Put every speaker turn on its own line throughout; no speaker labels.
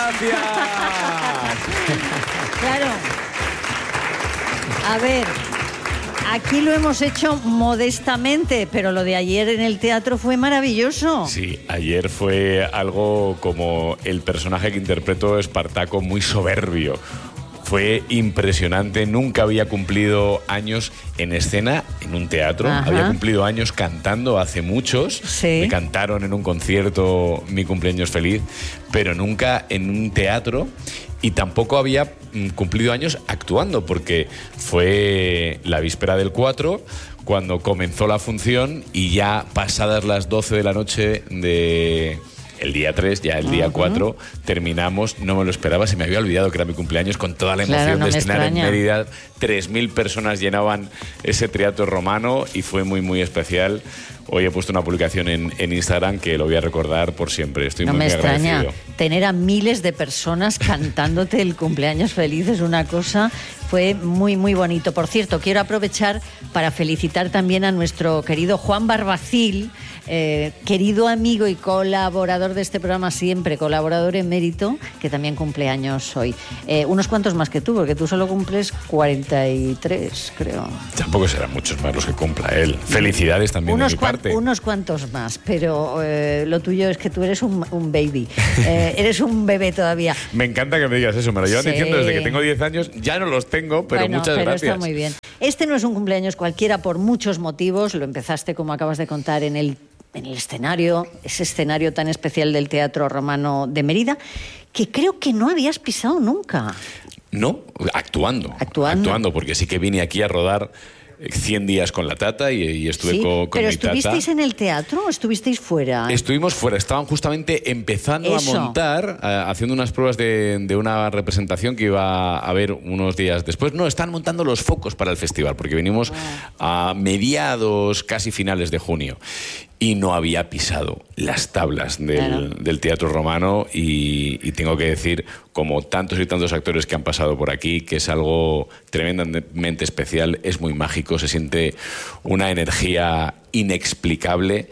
gracias.
Claro. A ver, aquí lo hemos hecho modestamente, pero lo de ayer en el teatro fue maravilloso.
Sí, ayer fue algo como el personaje que interpretó Espartaco, muy soberbio. Fue impresionante, nunca había cumplido años en escena, en un teatro.
Ajá.
Había cumplido años cantando hace muchos.
Sí.
Me cantaron en un concierto Mi cumpleaños feliz, pero nunca en un teatro. Y tampoco había cumplido años actuando, porque fue la víspera del 4, cuando comenzó la función, y ya pasadas las 12 de la noche de... El día 3, ya el día 4, terminamos. No me lo esperaba, se me había olvidado que era mi cumpleaños, con toda la emoción de estrenar en Mérida. 3.000 personas llenaban ese teatro romano y fue muy, muy especial. Hoy he puesto una publicación en Instagram que lo voy a recordar por siempre. Estoy muy agradecido. No me extraña
tener a miles de personas cantándote el cumpleaños feliz, es una cosa... Fue muy, muy bonito. Por cierto, quiero aprovechar para felicitar también a nuestro querido Juan Barbacil, querido amigo y colaborador de este programa siempre, colaborador emérito, que también cumple años hoy. Unos cuantos más que tú, porque tú solo cumples 43, creo.
Tampoco serán muchos más los que cumpla él. Felicidades también de mi parte.
Unos cuantos más, pero lo tuyo es que tú eres un baby. Eres un bebé todavía.
Me encanta que me digas eso. Me lo llevan diciendo desde que tengo 10 años. Ya no los tengo, pero
bueno,
muchas gracias.
Está muy bien. Este no es un cumpleaños cualquiera por muchos motivos. Lo empezaste, como acabas de contar, en el escenario, ese escenario tan especial del Teatro Romano de Mérida, que creo que no habías pisado nunca.
No, actuando, porque sí que vine aquí a rodar 100 días con la Tata y estuve con mi Tata.
¿Pero estuvisteis en el teatro o estuvisteis fuera?
Estuvimos fuera, estaban justamente empezando a montar, haciendo unas pruebas de una representación que iba a haber unos días después. No, están montando los focos para el festival, porque venimos a mediados, casi finales de junio. Y no había pisado las tablas del Teatro Romano y tengo que decir, como tantos y tantos actores que han pasado por aquí, que es algo tremendamente especial, es muy mágico, se siente una energía inexplicable.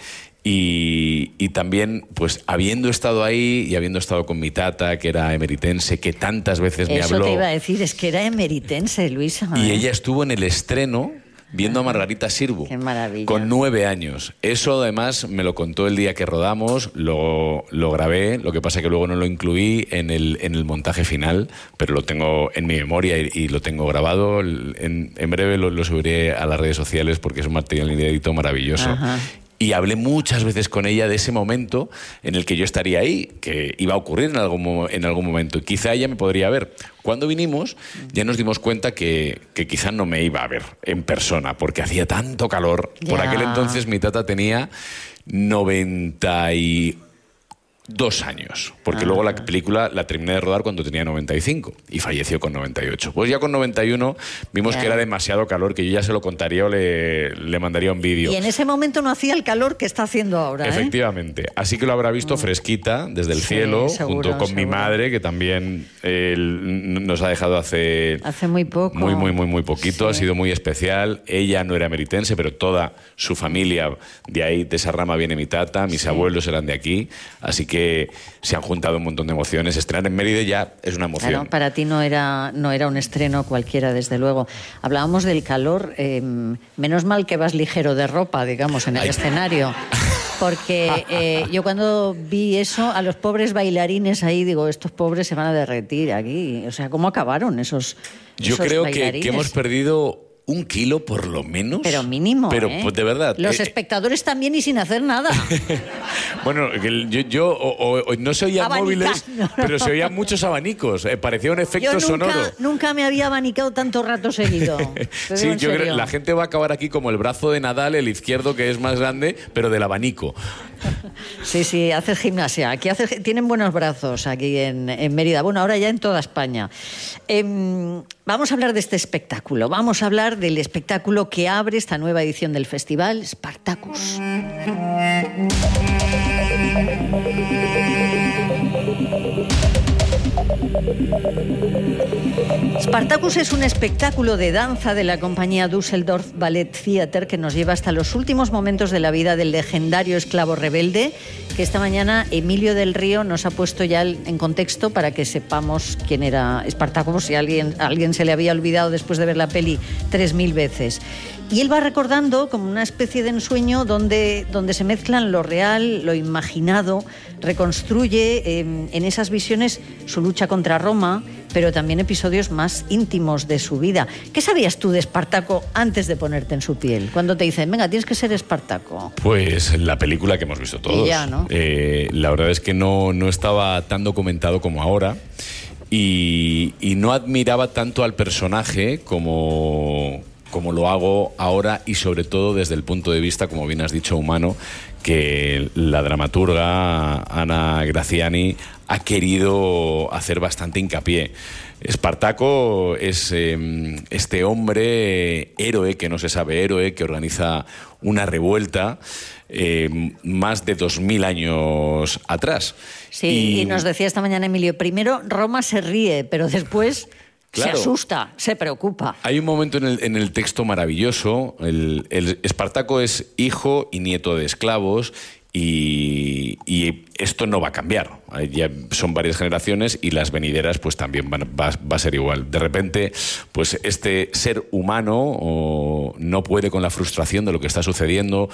Y también, pues, habiendo estado ahí y habiendo estado con mi Tata, que era emeritense, que tantas veces me habló...
Eso te iba a decir, es que era emeritense, Luisa.
Y ella estuvo en el estreno viendo a Margarita Sirbu.
Qué maravilla.
Con 9 años. Eso, además, me lo contó el día que rodamos, lo grabé, lo que pasa que luego no lo incluí en el montaje final, pero lo tengo en mi memoria y lo tengo grabado. En breve lo subiré a las redes sociales porque es un material inédito maravilloso.
Ajá.
Y hablé muchas veces con ella de ese momento en el que yo estaría ahí, que iba a ocurrir en algún momento. Y quizá ella me podría ver. Cuando vinimos, ya nos dimos cuenta que quizá no me iba a ver en persona, porque hacía tanto calor.
Ya.
Por aquel entonces mi Tata tenía 92 años, porque luego la película la terminé de rodar cuando tenía 95 y falleció con 98. Pues ya con 91 vimos que era demasiado calor, que yo ya se lo contaría o le mandaría un vídeo.
Y en ese momento no hacía el calor que está haciendo ahora.
Efectivamente. Así que lo habrá visto fresquita desde el cielo,
seguro,
junto con mi madre, que también nos ha dejado hace
muy poco.
Muy poquito. Ha sido muy especial. Ella no era emeritense, pero toda su familia, de ahí, de esa rama, viene mi Tata. Mis abuelos eran de aquí. Así que se han juntado un montón de emociones. Estrenar en Mérida ya es una emoción.
Claro, para ti no era un estreno cualquiera, desde luego. Hablábamos del calor. Menos mal que vas ligero de ropa, digamos, en el escenario. Porque yo cuando vi eso, a los pobres bailarines ahí, digo, estos pobres se van a derretir aquí. O sea, ¿cómo acabaron esos
Yo creo que
bailarines?
hemos perdido 1 kilo por lo menos.
Pero mínimo,
Pero pues, de verdad.
Los espectadores también y sin hacer nada.
Bueno, yo no se oían móviles, pero se oían muchos abanicos. Parecía un efecto sonoro.
Nunca me había abanicado tanto rato seguido.
Sí, yo creo que la gente va a acabar aquí como el brazo de Nadal, el izquierdo, que es más grande, pero del abanico.
Sí, haces gimnasia. Aquí tienen buenos brazos aquí en Mérida. Bueno, ahora ya en toda España. Vamos a hablar de este espectáculo. Vamos a hablar del espectáculo que abre esta nueva edición del festival, Spartacus. Spartacus es un espectáculo de danza de la compañía Düsseldorf Ballet Theater que nos lleva hasta los últimos momentos de la vida del legendario esclavo rebelde, que esta mañana Emilio del Río nos ha puesto ya en contexto para que sepamos quién era Spartacus, si a alguien se le había olvidado después de ver la peli 3000 veces. Y él va recordando como una especie de ensueño donde se mezclan lo real, lo imaginado, reconstruye en esas visiones su lucha contra Roma, pero también episodios más íntimos de su vida. ¿Qué sabías tú de Espartaco antes de ponerte en su piel? Cuando te dicen, venga, tienes que ser Espartaco.
Pues la película que hemos visto todos.
Y ya, ¿no?
La verdad es que no estaba tan documentado como ahora y no admiraba tanto al personaje como lo hago ahora, y sobre todo desde el punto de vista, como bien has dicho, humano, que la dramaturga Ana Graziani ha querido hacer bastante hincapié. Espartaco es este hombre héroe, que no se sabe héroe, que organiza una revuelta más de 2000 años atrás.
Sí, y nos decía esta mañana Emilio, primero Roma se ríe, pero después... Claro, se asusta, se preocupa.
Hay un momento en el texto maravilloso. El Espartaco es hijo y nieto de esclavos y esto no va a cambiar. Ya son varias generaciones y las venideras pues también va a ser igual. De repente, pues este ser humano no puede con la frustración de lo que está sucediendo.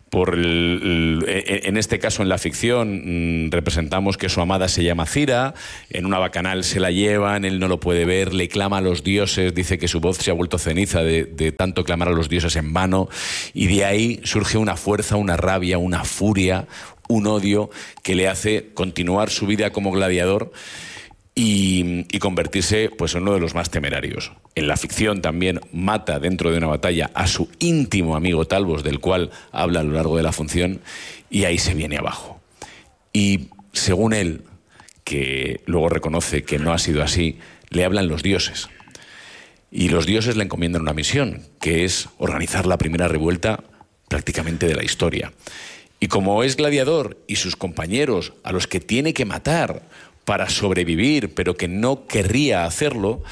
En este caso, en la ficción, representamos que su amada se llama Cira, en una bacanal se la llevan, él no lo puede ver, le clama a los dioses, dice que su voz se ha vuelto ceniza de tanto clamar a los dioses en vano, y de ahí surge una fuerza, una rabia, una furia, un odio que le hace continuar su vida como gladiador y convertirse pues, en uno de los más temerarios. En la ficción también mata dentro de una batalla a su íntimo amigo Talbos, del cual habla a lo largo de la función, y ahí se viene abajo. Y según él, que luego reconoce que no ha sido así, le hablan los dioses. Y los dioses le encomiendan una misión, que es organizar la primera revuelta prácticamente de la historia. Y como es gladiador y sus compañeros a los que tiene que matar para sobrevivir, pero que no querría hacerlo,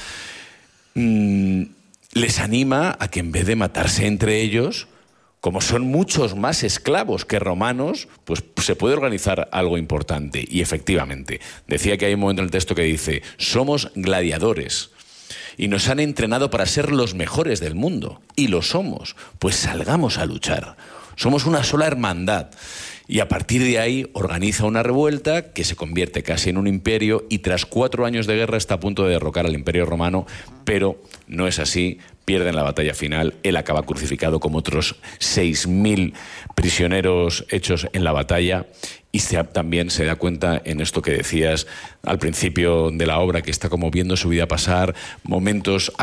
les anima a que en vez de matarse entre ellos, como son muchos más esclavos que romanos, pues se puede organizar algo importante. Y efectivamente, decía que hay un momento en el texto que dice, somos gladiadores y nos han entrenado para ser los mejores del mundo. Y lo somos, pues salgamos a luchar. Somos una sola hermandad. Y a partir de ahí organiza una revuelta que se convierte casi en un imperio y tras 4 años de guerra está a punto de derrocar al Imperio Romano, pero no es así, pierden la batalla final, él acaba crucificado como otros 6.000 prisioneros hechos en la batalla y también se da cuenta en esto que decías al principio de la obra, que está como viendo su vida pasar, momentos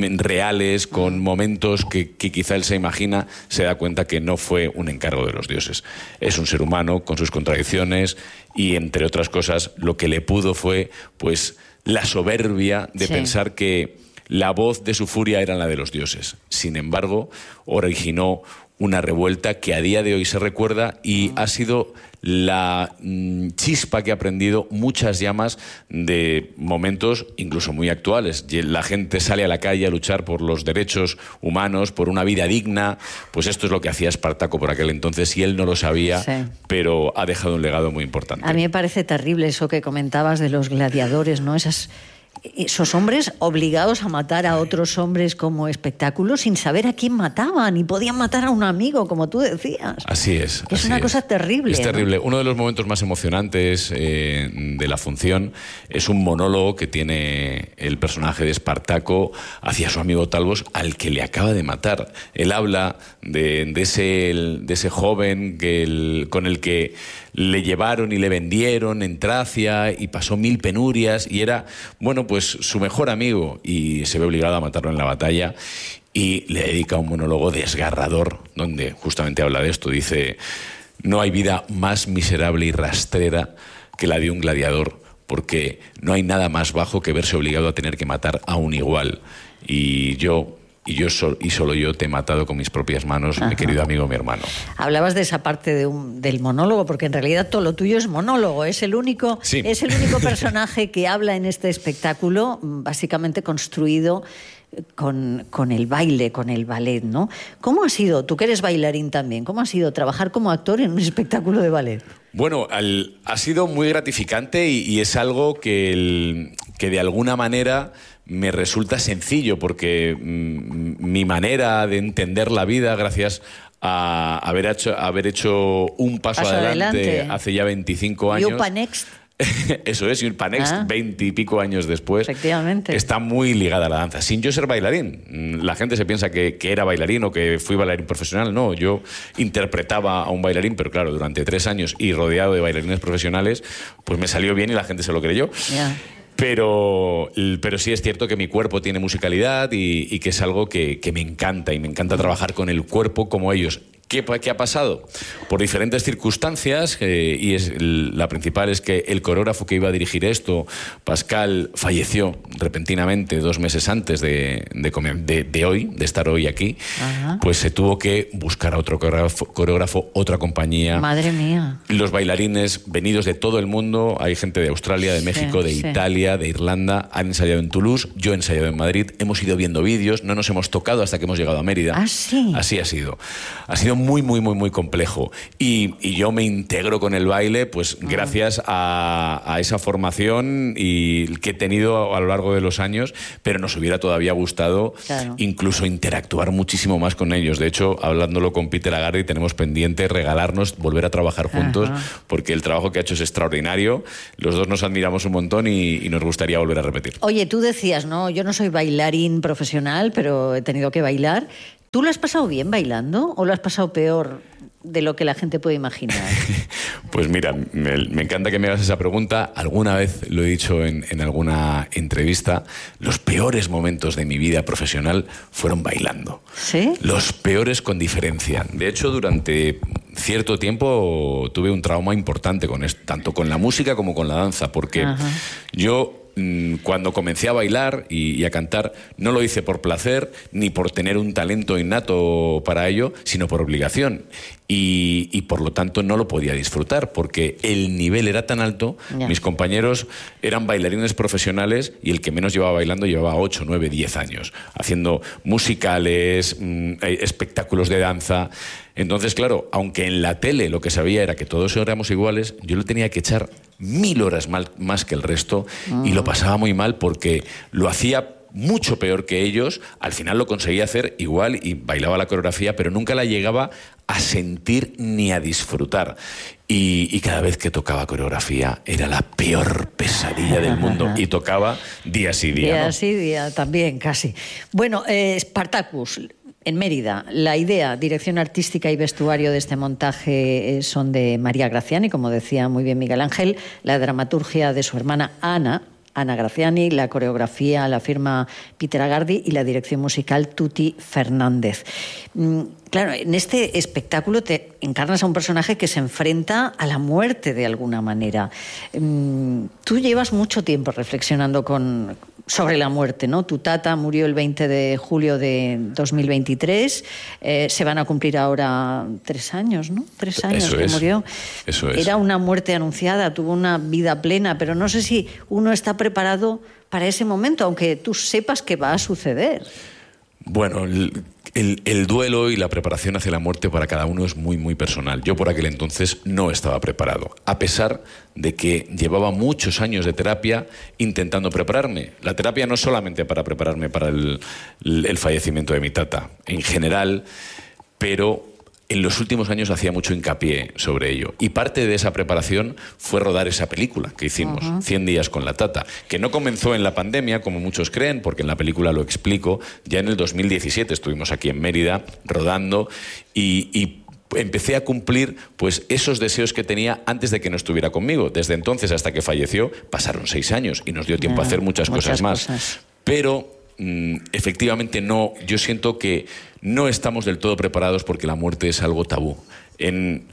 reales con momentos que quizá él se imagina, se da cuenta que no fue un encargo de los dioses. Es un ser humano con sus contradicciones y, entre otras cosas, lo que le pudo fue pues la soberbia de pensar que la voz de su furia era la de los dioses. Sin embargo, originó una revuelta que a día de hoy se recuerda y ha sido la chispa que ha prendido muchas llamas de momentos incluso muy actuales. La gente sale a la calle a luchar por los derechos humanos, por una vida digna. Pues esto es lo que hacía Espartaco por aquel entonces y él no lo sabía, pero ha dejado un legado muy importante.
A mí me parece terrible eso que comentabas de los gladiadores, ¿no? Esos hombres obligados a matar a otros hombres como espectáculo sin saber a quién mataban, y podían matar a un amigo, como tú decías.
Así es.
Es una cosa terrible.
Es terrible.
¿No?
Uno de los momentos más emocionantes de la función es un monólogo que tiene el personaje de Espartaco hacia su amigo Talbos, al que le acaba de matar. Él habla de ese joven con el que le llevaron y le vendieron en Tracia y pasó 1000 penurias y era, bueno, pues su mejor amigo, y se ve obligado a matarlo en la batalla y le dedica un monólogo desgarrador donde justamente habla de esto. Dice, no hay vida más miserable y rastrera que la de un gladiador, porque no hay nada más bajo que verse obligado a tener que matar a un igual. Y yo y solo yo te he matado con mis propias manos, mi querido amigo, mi hermano.
Hablabas de esa parte del monólogo, porque en realidad todo lo tuyo es monólogo. Es el único personaje que habla en este espectáculo, básicamente construido con el baile, con el ballet, ¿no? ¿Cómo ha sido, tú que eres bailarín también, cómo ha sido trabajar como actor en un espectáculo de ballet?
Bueno, ha sido muy gratificante y es algo que de alguna manera me resulta sencillo, porque mi manera de entender la vida, gracias a haber hecho un paso adelante hace ya 25 años.
Yupa Next.
Eso es, y un Panext 20 y pico años después.
Efectivamente.
Está muy ligada a la danza. Sin yo ser bailarín. La gente se piensa que era bailarín o que fui bailarín profesional. No, yo interpretaba a un bailarín, pero claro, durante 3 años y rodeado de bailarines profesionales, pues me salió bien y la gente se lo creyó.
Yeah.
Pero sí es cierto que mi cuerpo tiene musicalidad y que es algo que me encanta, y me encanta trabajar con el cuerpo como ellos. ¿Qué ha pasado? Por diferentes circunstancias, y la principal es que el coreógrafo que iba a dirigir esto, Pascal, falleció repentinamente 2 meses antes de estar hoy aquí. Ajá. Pues se tuvo que buscar a otro coreógrafo, otra compañía.
Madre mía.
Los bailarines venidos de todo el mundo, hay gente de Australia, de México, de Italia, de Irlanda, han ensayado en Toulouse, yo he ensayado en Madrid, hemos ido viendo vídeos, no nos hemos tocado hasta que hemos llegado a Mérida.
¿Ah, sí?
Así ha sido. Ha sido muy, muy, muy, muy complejo. Y yo me integro con el baile, pues gracias a esa formación que he tenido a lo largo de los años, pero nos hubiera todavía gustado incluso interactuar muchísimo más con ellos. De hecho, hablándolo con Peter Agardi, tenemos pendiente regalarnos, volver a trabajar juntos, porque el trabajo que ha hecho es extraordinario. Los dos nos admiramos un montón y nos gustaría volver a repetir.
Oye, tú decías, ¿no? Yo no soy bailarín profesional, pero he tenido que bailar. ¿Tú lo has pasado bien bailando o lo has pasado peor de lo que la gente puede imaginar?
Pues mira, me encanta que me hagas esa pregunta. Alguna vez lo he dicho en alguna entrevista, los peores momentos de mi vida profesional fueron bailando.
¿Sí?
Los peores con diferencia. De hecho, durante cierto tiempo tuve un trauma importante con esto, tanto con la música como con la danza, porque yo, cuando comencé a bailar y a cantar, no lo hice por placer ni por tener un talento innato para ello, sino por obligación. Y por lo tanto no lo podía disfrutar, porque el nivel era tan alto. Mis compañeros eran bailarines profesionales y el que menos llevaba bailando llevaba 8, 9, 10 años, haciendo musicales, espectáculos de danza. Entonces, claro, aunque en la tele lo que sabía era que todos éramos iguales, yo le tenía que echar 1000 horas más que el resto y lo pasaba muy mal, porque lo hacía mucho peor que ellos. Al final lo conseguía hacer igual y bailaba la coreografía, pero nunca la llegaba a sentir ni a disfrutar. Y cada vez que tocaba coreografía era la peor pesadilla del mundo. Y tocaba día sí día,
día sí día también, casi. Bueno, Spartacus, en Mérida. La idea, dirección artística y vestuario de este montaje son de María Graziani, como decía muy bien Miguel Ángel, la dramaturgia de su hermana Ana Graziani, la coreografía la firma Peter Agardi y la dirección musical Tuti Fernández. Claro, en este espectáculo te encarnas a un personaje que se enfrenta a la muerte de alguna manera. Tú llevas mucho tiempo reflexionando sobre la muerte, ¿no? Tu tata murió el 20 de julio de 2023. Se van a cumplir ahora 3 años, ¿no? 3 años
Eso
que murió.
Eso es.
Era una muerte anunciada, tuvo una vida plena, pero no sé si uno está preparado para ese momento, aunque tú sepas que va a suceder.
Bueno, el duelo y la preparación hacia la muerte para cada uno es muy, muy personal. Yo por aquel entonces no estaba preparado, a pesar de que llevaba muchos años de terapia intentando prepararme. La terapia no solamente para prepararme para el fallecimiento de mi tata, en general, pero en los últimos años hacía mucho hincapié sobre ello. Y parte de esa preparación fue rodar esa película que hicimos, 100 días con la tata, que no comenzó en la pandemia, como muchos creen, porque en la película lo explico. Ya en el 2017 estuvimos aquí en Mérida rodando y empecé a cumplir pues esos deseos que tenía antes de que no estuviera conmigo. Desde entonces hasta que falleció pasaron 6 años y nos dio tiempo a hacer muchas cosas más. Pero efectivamente no, yo siento que no estamos del todo preparados, porque la muerte es algo tabú. En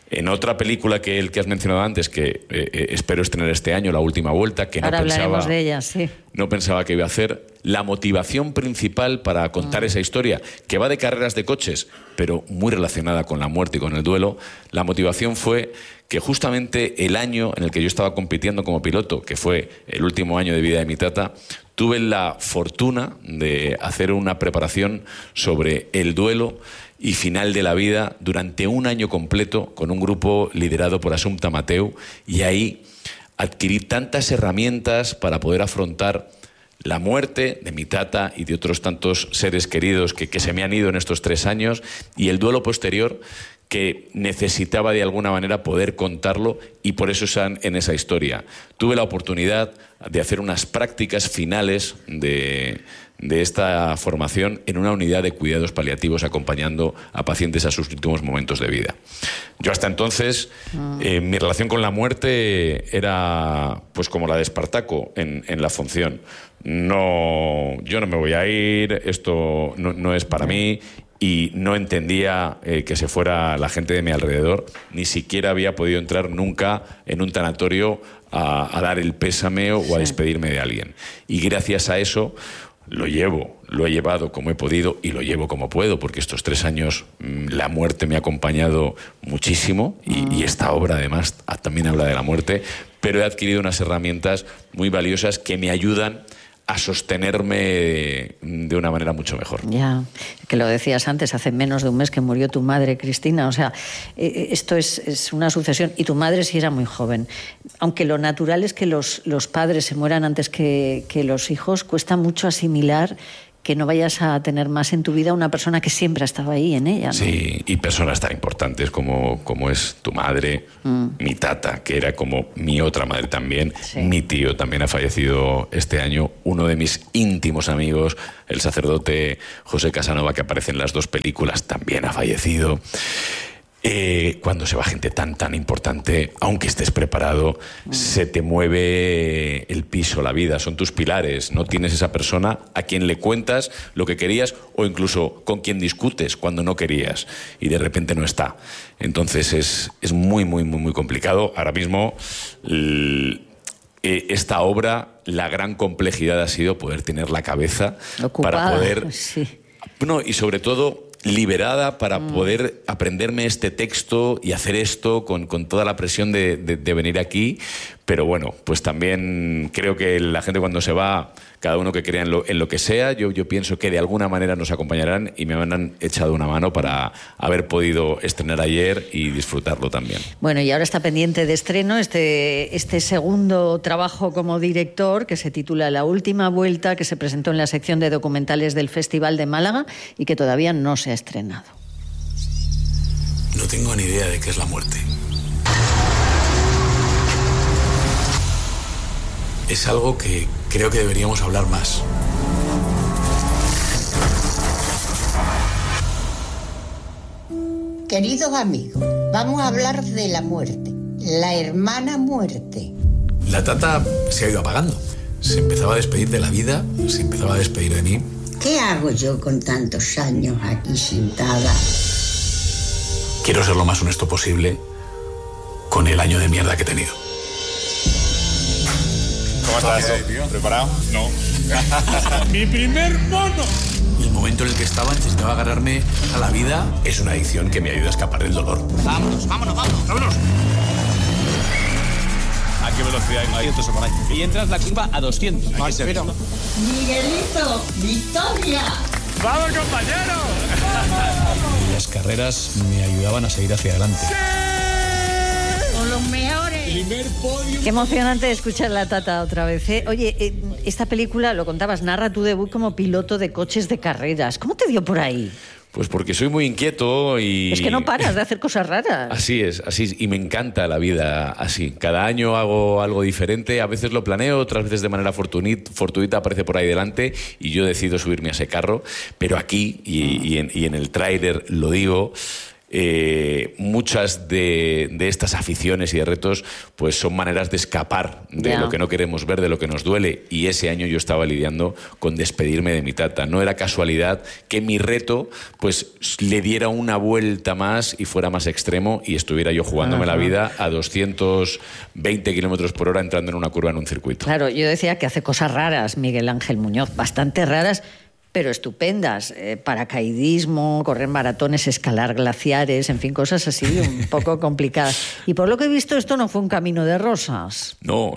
En otra película que has mencionado antes, que espero estrenar este año, La última vuelta, que
ahora hablaremos de ella, sí.
No pensaba que iba a hacer. La motivación principal para contar esa historia, que va de carreras de coches, pero muy relacionada con la muerte y con el duelo, la motivación fue que justamente el año en el que yo estaba compitiendo como piloto, que fue el último año de vida de mi tata, tuve la fortuna de hacer una preparación sobre el duelo y final de la vida durante un año completo con un grupo liderado por Assumpta Mateu, y ahí adquirí tantas herramientas para poder afrontar la muerte de mi tata y de otros tantos seres queridos que se me han ido en estos 3 años, y el duelo posterior, que necesitaba de alguna manera poder contarlo, y por eso están en esa historia. Tuve la oportunidad de hacer unas prácticas finales de esta formación en una unidad de cuidados paliativos, acompañando a pacientes a sus últimos momentos de vida. Yo hasta entonces, mi relación con la muerte era pues como la de Espartaco en la función. No, yo no me voy a ir, esto no es para mí, y no entendía que se fuera la gente de mi alrededor. Ni siquiera había podido entrar nunca en un tanatorio a dar el pésame o a despedirme de alguien. Y gracias a eso lo he llevado como he podido y lo llevo como puedo, porque estos 3 años la muerte me ha acompañado muchísimo, y esta obra además también habla de la muerte, pero he adquirido unas herramientas muy valiosas que me ayudan a sostenerme de una manera mucho mejor.
Ya, que lo decías antes, hace menos de un mes que murió tu madre, Cristina. O sea, esto es una sucesión. Y tu madre sí era muy joven. Aunque lo natural es que los padres se mueran antes que los hijos, cuesta mucho asimilar que no vayas a tener más en tu vida una persona que siempre ha estado ahí en ella, ¿no?
Sí, y personas tan importantes como es tu madre, mi tata, que era como mi otra madre también, mi tío también ha fallecido este año, uno de mis íntimos amigos, el sacerdote José Casanova, que aparece en las 2 películas, también ha fallecido. Cuando se va gente tan importante, aunque estés preparado, se te mueve el piso, la vida, son tus pilares. No tienes esa persona a quien le cuentas lo que querías, o incluso con quien discutes cuando no querías, y de repente no está. Entonces es muy complicado. Ahora mismo esta obra, la gran complejidad ha sido poder tener la cabeza ocupada, para poder...
Sí.
No, y sobre todo liberada para poder aprenderme este texto y hacer esto con toda la presión de venir aquí. Pero bueno, pues también creo que la gente cuando se va, cada uno que crea en lo que sea, yo pienso que de alguna manera nos acompañarán, y me han echado una mano para haber podido estrenar ayer y disfrutarlo también.
Bueno, y ahora está pendiente de estreno este segundo trabajo como director, que se titula La última vuelta, que se presentó en la sección de documentales del Festival de Málaga y que todavía no se ha estrenado.
No tengo ni idea de qué es la muerte. Es algo que creo que deberíamos hablar más.
Queridos amigos, vamos a hablar de la muerte, la hermana muerte.
La tata se ha ido apagando. Se empezaba a despedir de la vida, se empezaba a despedir de mí.
¿Qué hago yo con tantos años aquí sentada?
Quiero ser lo más honesto posible con el año de mierda que he tenido.
¿Cómo estás? ¿Preparado? No. ¡Mi primer mono!
El momento en el que estaba necesitaba agarrarme a la vida. Es una adicción que me ayuda a escapar del dolor.
Vámonos. ¿A qué velocidad hay? 200 o por ahí. Y entras la curva a 200.
Miguelito, Victoria.
¡Vamos, compañero!
Las carreras me ayudaban a seguir hacia adelante.
Con los mejores.
Qué emocionante escuchar la tata otra vez, ¿eh? Oye, esta película, lo contabas, narra tu debut como piloto de coches de carreras. ¿Cómo te dio por ahí?
Pues porque soy muy inquieto y...
Es que no paras de hacer cosas raras.
Así es, y me encanta la vida así. Cada año hago algo diferente, a veces lo planeo, otras veces de manera fortuita aparece por ahí delante y yo decido subirme a ese carro. Pero aquí, y en el tráiler lo digo, muchas de estas aficiones y de retos pues son maneras de escapar de lo que no queremos ver, de lo que nos duele. Y ese año yo estaba lidiando con despedirme de mi tata. No era casualidad que mi reto pues le diera una vuelta más y fuera más extremo y estuviera yo jugándome la vida a 220 kilómetros por hora entrando en una curva en un circuito.
Claro, yo decía que hace cosas raras Miguel Ángel Muñoz, bastante raras, pero estupendas. Paracaidismo, correr maratones, escalar glaciares, en fin, cosas así un poco complicadas. Y por lo que he visto, esto no fue un camino de rosas.
No.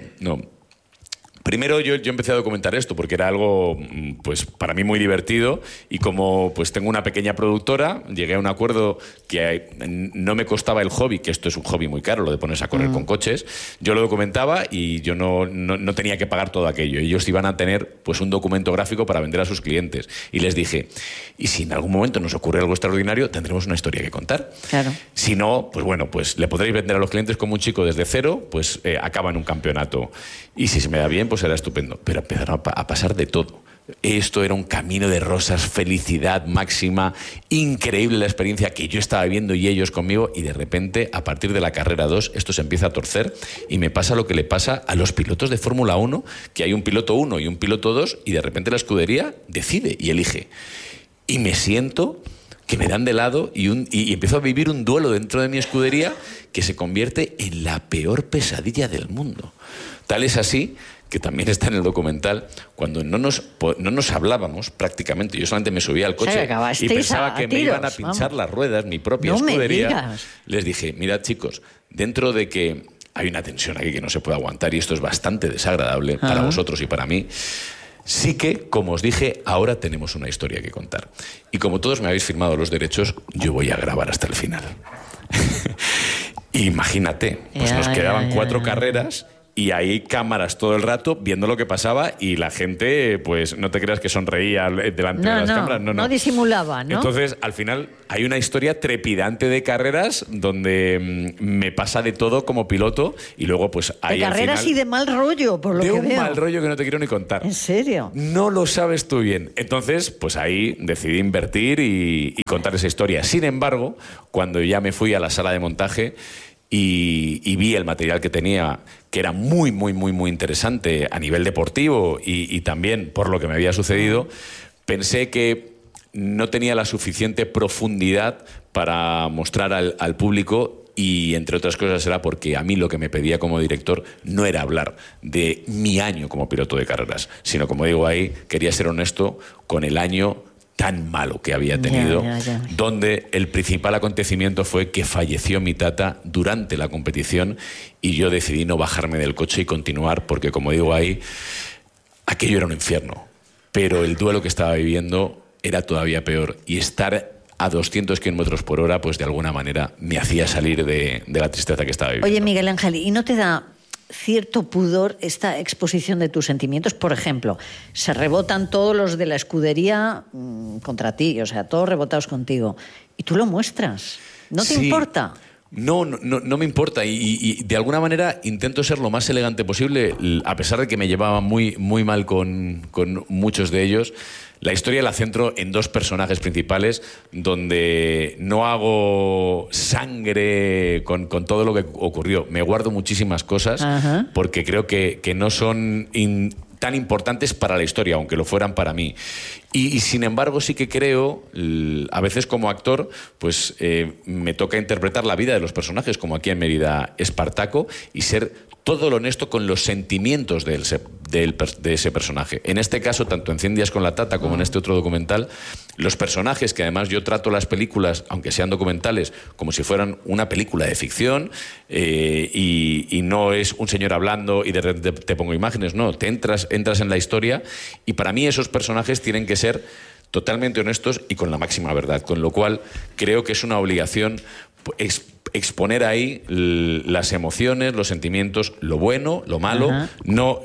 Primero yo empecé a documentar esto porque era algo pues para mí muy divertido y como pues tengo una pequeña productora, llegué a un acuerdo que no me costaba el hobby, que esto es un hobby muy caro, lo de ponerse a correr con coches. Yo lo documentaba y yo no tenía que pagar todo aquello. Ellos iban a tener pues un documento gráfico para vender a sus clientes. Y les dije, y si en algún momento nos ocurre algo extraordinario, tendremos una historia que contar.
Claro.
Si no, pues bueno, pues le podréis vender a los clientes como un chico desde cero, pues acaba en un campeonato. Y si se me da bien, pues será estupendo. Pero empezaron a pasar de todo. Esto era un camino de rosas, felicidad máxima, increíble la experiencia que yo estaba viviendo y ellos conmigo, y de repente, a partir de la carrera 2, esto se empieza a torcer y me pasa lo que le pasa a los pilotos de Fórmula 1, que hay un piloto 1 y un piloto 2 y de repente la escudería decide y elige. Y me siento que me dan de lado y empiezo a vivir un duelo dentro de mi escudería que se convierte en la peor pesadilla del mundo. Tal es así que también está en el documental, cuando no nos hablábamos prácticamente, yo solamente me subía al coche y pensaba que me iban a pinchar las ruedas, mi propia escudería. Les dije, mirad chicos, dentro de que hay una tensión aquí que no se puede aguantar y esto es bastante desagradable para vosotros y para mí, sí que, como os dije, ahora tenemos una historia que contar. Y como todos me habéis firmado los derechos, yo voy a grabar hasta el final. Imagínate, pues nos quedaban 4 carreras y hay cámaras todo el rato viendo lo que pasaba y la gente, pues no te creas que sonreía delante de las cámaras.
No disimulaba, ¿no?
Entonces, al final, hay una historia trepidante de carreras donde me pasa de todo como piloto y luego, pues ahí
de carreras y de mal rollo, por lo que veo.
De un mal rollo que no te quiero ni contar.
¿En serio?
No lo sabes tú bien. Entonces, pues ahí decidí invertir y contar esa historia. Sin embargo, cuando ya me fui a la sala de montaje y vi el material que tenía, que era muy, muy, muy, muy interesante a nivel deportivo y también por lo que me había sucedido, pensé que no tenía la suficiente profundidad para mostrar al público. Y, entre otras cosas, era porque a mí lo que me pedía como director no era hablar de mi año como piloto de carreras, sino, como digo ahí, quería ser honesto con el año tan malo que había tenido, donde el principal acontecimiento fue que falleció mi tata durante la competición y yo decidí no bajarme del coche y continuar, porque, como digo ahí, aquello era un infierno. Pero el duelo que estaba viviendo era todavía peor y estar a 200 kilómetros por hora, pues de alguna manera me hacía salir de la tristeza que estaba viviendo.
Oye, Miguel Ángel, ¿y no te da cierto pudor esta exposición de tus sentimientos? Por ejemplo, se rebotan todos los de la escudería contra ti, o sea, todos rebotados contigo, y tú lo muestras. ¿No te importa?
No me importa y de alguna manera intento ser lo más elegante posible, a pesar de que me llevaba muy, muy mal con muchos de ellos. La historia la centro en 2 personajes principales, donde no hago sangre con todo lo que ocurrió. Me guardo muchísimas cosas porque creo que no son tan importantes para la historia, aunque lo fueran para mí. Y sin embargo sí que creo, a veces como actor, pues me toca interpretar la vida de los personajes, como aquí en Mérida Espartaco, y ser todo lo honesto con los sentimientos de ese personaje. En este caso, tanto en 100 días con la tata como en este otro documental, los personajes, que además yo trato las películas, aunque sean documentales, como si fueran una película de ficción, y no es un señor hablando y de repente te pongo imágenes, no, te entras en la historia, y para mí esos personajes tienen que ser totalmente honestos y con la máxima verdad, con lo cual creo que es una obligación exponer ahí las emociones, los sentimientos, lo bueno, lo malo. No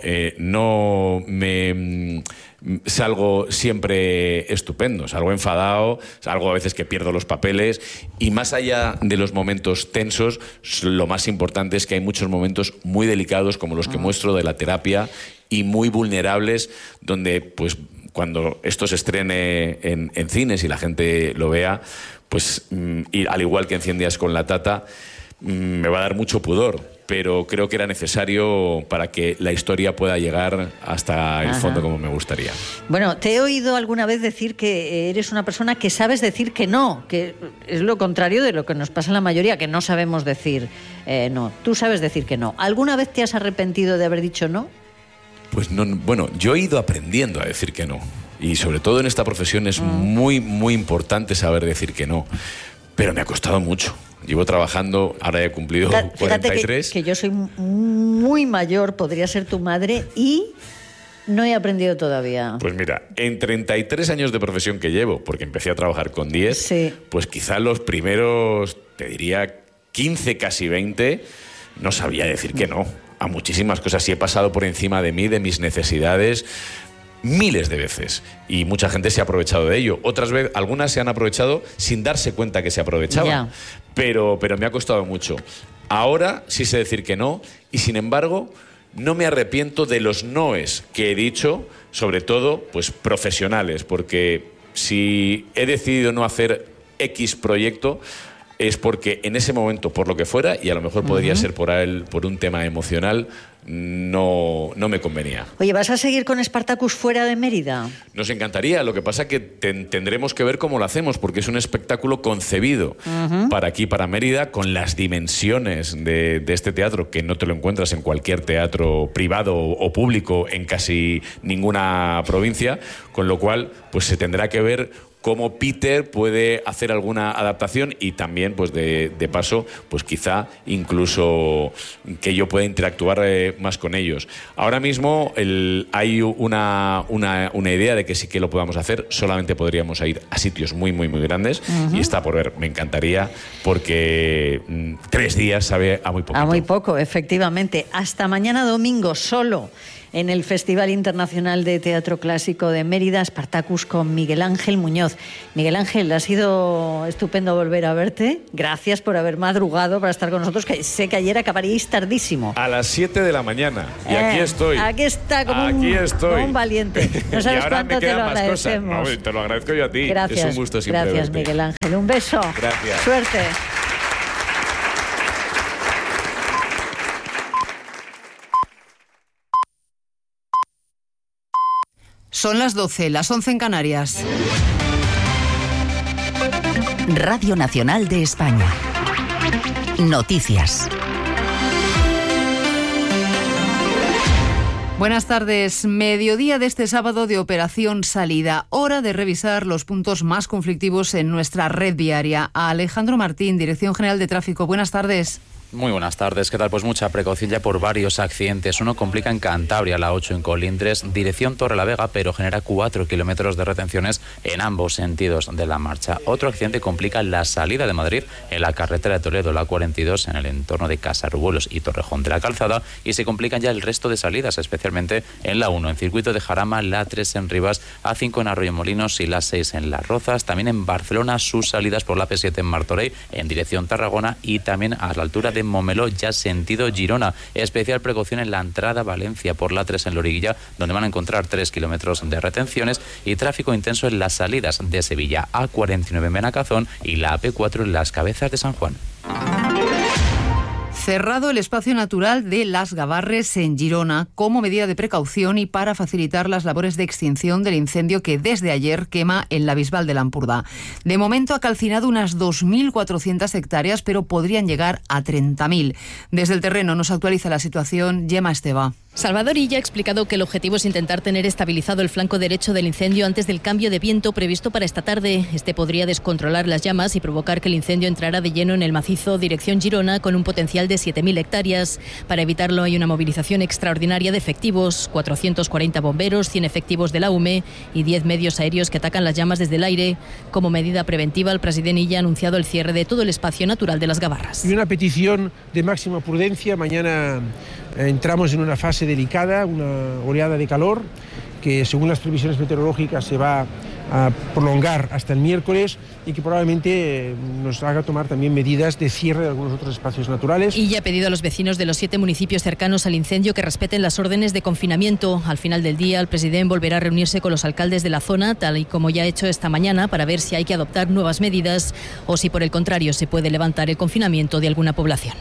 me salgo siempre estupendo, salgo enfadado, salgo a veces que pierdo los papeles, y más allá de los momentos tensos, lo más importante es que hay muchos momentos muy delicados, como los que muestro de la terapia, y muy vulnerables, donde pues cuando esto se estrene en cines y la gente lo vea, pues y al igual que en 100 días con la Tata, me va a dar mucho pudor, pero creo que era necesario para que la historia pueda llegar hasta el fondo como me gustaría.
Bueno, te he oído alguna vez decir que eres una persona que sabes decir que no, que es lo contrario de lo que nos pasa a la mayoría, que no sabemos decir no. Tú sabes decir que no. ¿Alguna vez te has arrepentido de haber dicho no?
Pues no, bueno, yo he ido aprendiendo a decir que no. Y sobre todo en esta profesión es muy, muy importante saber decir que no. Pero me ha costado mucho. Llevo trabajando, ahora he cumplido 43.
Fíjate que yo soy muy mayor, podría ser tu madre, y no he aprendido todavía.
Pues mira, en 33 años de profesión que llevo, porque empecé a trabajar con 10, sí, pues quizá los primeros, te diría, 15, casi 20, no sabía decir que no a muchísimas cosas. Y he pasado por encima de mí, de mis necesidades, miles de veces, y mucha gente se ha aprovechado de ello. Otras veces, algunas se han aprovechado sin darse cuenta que se aprovechaban, pero me ha costado mucho. Ahora sí sé decir que no, y sin embargo no me arrepiento de los noes que he dicho, sobre todo pues profesionales, porque si he decidido no hacer X proyecto es porque en ese momento, por lo que fuera, y a lo mejor podría ser por un tema emocional, no me convenía.
Oye, ¿vas a seguir con Spartacus fuera de Mérida?
Nos encantaría, lo que pasa es que tendremos que ver cómo lo hacemos, porque es un espectáculo concebido para aquí, para Mérida, con las dimensiones de este teatro, que no te lo encuentras en cualquier teatro privado o público en casi ninguna provincia, con lo cual pues se tendrá que ver cómo Peter puede hacer alguna adaptación, y también, pues de paso, pues quizá incluso que yo pueda interactuar más con ellos. Ahora mismo hay una idea de que sí que lo podamos hacer, solamente podríamos ir a sitios muy, muy, muy grandes, y está por ver. Me encantaría, porque 3 días sabe a muy poco.
A muy poco, efectivamente. Hasta mañana domingo, solo en el Festival Internacional de Teatro Clásico de Mérida, Spartacus con Miguel Ángel Muñoz. Miguel Ángel, ha sido estupendo volver a verte. Gracias por haber madrugado para estar con nosotros, que sé que ayer acabaríais tardísimo.
A las 7 de la mañana, y aquí estoy.
Aquí está, como un valiente. No sabes cuánto te lo agradecemos.
No, te lo agradezco yo a ti.
Gracias,
es un gusto siempre
gracias,
verte.
Miguel Ángel. Un beso.
Gracias.
Suerte.
Son las 12, las 11 en Canarias.
Radio Nacional de España. Noticias.
Buenas tardes. Mediodía de este sábado de Operación Salida. Hora de revisar los puntos más conflictivos en nuestra red viaria. A Alejandro Martín, Dirección General de Tráfico. Buenas tardes.
Muy buenas tardes, ¿qué tal? Pues mucha precaución ya por varios accidentes. Uno complica en Cantabria, la 8 en Colindres, dirección Torrelavega, pero genera 4 kilómetros de retenciones en ambos sentidos de la marcha. Otro accidente complica la salida de Madrid en la carretera de Toledo, la 42, en el entorno de Casarrubuelos y Torrejón de la Calzada, y se complican ya el resto de salidas, especialmente en la 1, en Circuito de Jarama, la 3 en Rivas, A5 en Arroyomolinos y la 6 en Las Rozas. También en Barcelona, sus salidas por la P7 en Martorell, en dirección Tarragona, y también a la altura de Momeló, ya sentido Girona. Especial precaución en la entrada a Valencia por la 3 en Loriguilla, donde van a encontrar 3 kilómetros de retenciones, y tráfico intenso en las salidas de Sevilla, A49 en Benacazón y la AP4 en Las Cabezas de San Juan.
Cerrado el espacio natural de Las Gavarres en Girona como medida de precaución y para facilitar las labores de extinción del incendio que desde ayer quema en la Bisbal de Lampurdá. De momento ha calcinado unas 2.400 hectáreas, pero podrían llegar a 30.000. Desde el terreno nos actualiza la situación Gemma Esteva.
Salvador Illa ha explicado que el objetivo es intentar tener estabilizado el flanco derecho del incendio antes del cambio de viento previsto para esta tarde. Este podría descontrolar las llamas y provocar que el incendio entrara de lleno en el macizo dirección Girona, con un potencial de 7.000 hectáreas. Para evitarlo hay una movilización extraordinaria de efectivos, 440 bomberos, 100 efectivos de la UME y 10 medios aéreos que atacan las llamas desde el aire. Como medida preventiva, el presidente Illa ha anunciado el cierre de todo el espacio natural de Las Gavarras.
Y una petición de máxima prudencia. Mañana entramos en una fase delicada, una oleada de calor que según las previsiones meteorológicas se va prolongar hasta el miércoles y que probablemente nos haga tomar también medidas de cierre de algunos otros espacios naturales.
Y ya ha pedido a los vecinos de los 7 municipios cercanos al incendio que respeten las órdenes de confinamiento. Al final del día, el presidente volverá a reunirse con los alcaldes de la zona, tal y como ya ha hecho esta mañana, para ver si hay que adoptar nuevas medidas o si, por el contrario, se puede levantar el confinamiento de alguna población.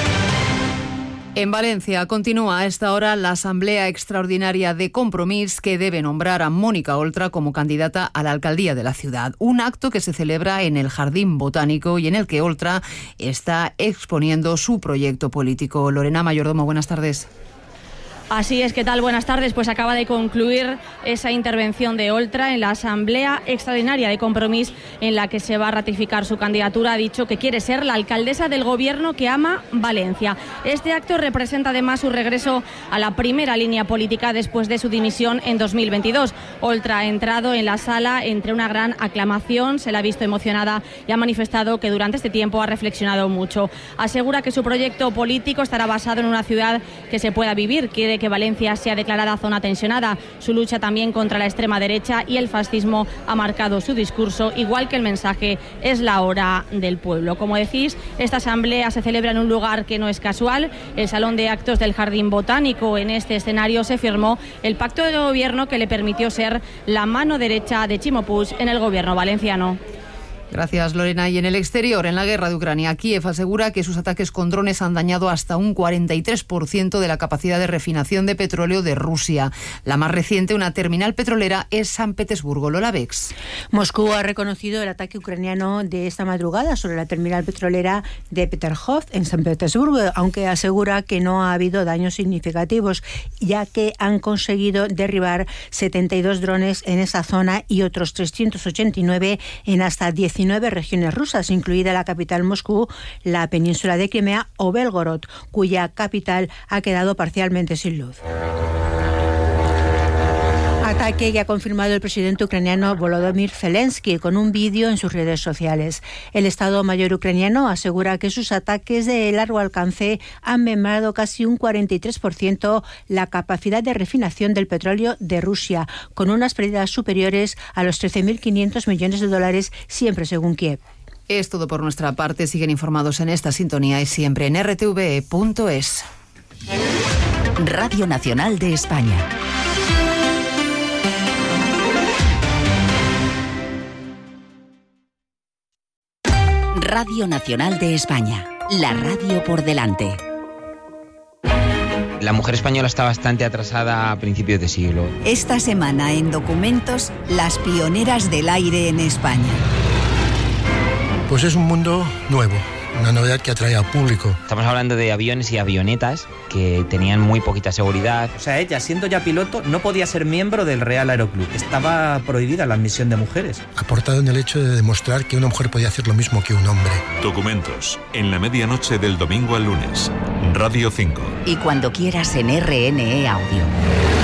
En Valencia continúa a esta hora la Asamblea Extraordinaria de Compromís que debe nombrar a Mónica Oltra como candidata a la alcaldía de la ciudad. Un acto que se celebra en el Jardín Botánico y en el que Oltra está exponiendo su proyecto político. Lorena Mayordomo, buenas tardes.
Así es, ¿qué tal? Buenas tardes. Pues acaba de concluir esa intervención de Oltra en la Asamblea Extraordinaria de Compromís en la que se va a ratificar su candidatura. Ha dicho que quiere ser la alcaldesa del gobierno que ama Valencia. Este acto representa además su regreso a la primera línea política después de su dimisión en 2022. Oltra ha entrado en la sala entre una gran aclamación, se la ha visto emocionada y ha manifestado que durante este tiempo ha reflexionado mucho. Asegura que su proyecto político estará basado en una ciudad que se pueda vivir. Quiere que Valencia sea declarada zona tensionada. Su lucha también contra la extrema derecha y el fascismo ha marcado su discurso, igual que el mensaje es la hora del pueblo. Como decís, esta asamblea se celebra en un lugar que no es casual, el Salón de Actos del Jardín Botánico. En este escenario se firmó el pacto de gobierno que le permitió ser la mano derecha de Chimo Puig en el gobierno valenciano.
Gracias, Lorena. Y en el exterior, en la guerra de Ucrania, Kiev asegura que sus ataques con drones han dañado hasta un 43% de la capacidad de refinación de petróleo de Rusia. La más reciente, una terminal petrolera, es San Petersburgo. Lola Bex.
Moscú ha reconocido el ataque ucraniano de esta madrugada sobre la terminal petrolera de Peterhov en San Petersburgo, aunque asegura que no ha habido daños significativos, ya que han conseguido derribar 72 drones en esa zona y otros 389 en hasta 19 regiones rusas, incluida la capital Moscú, la península de Crimea o Belgorod, cuya capital ha quedado parcialmente sin luz. Ataque que ha confirmado el presidente ucraniano Volodymyr Zelensky con un vídeo en sus redes sociales. El Estado Mayor ucraniano asegura que sus ataques de largo alcance han mermado casi un 43% la capacidad de refinación del petróleo de Rusia, con unas pérdidas superiores a los 13.500 millones de dólares, siempre según Kiev.
Es todo por nuestra parte. Siguen informados en esta sintonía y siempre en rtve.es.
Radio Nacional de España. Radio Nacional de España, la radio por delante.
La mujer española está bastante atrasada a principios de siglo.
Esta semana en Documentos, las pioneras del aire en España.
Pues es un mundo nuevo, una novedad que atrae al público.
Estamos hablando de aviones y avionetas que tenían muy poquita seguridad.
O sea, ella, siendo ya piloto, no podía ser miembro del Real Aeroclub. Estaba prohibida la admisión de mujeres.
Aportado en el hecho de demostrar que una mujer podía hacer lo mismo que un hombre.
Documentos, en la medianoche del domingo al lunes. Radio 5.
Y cuando quieras en RNE Audio.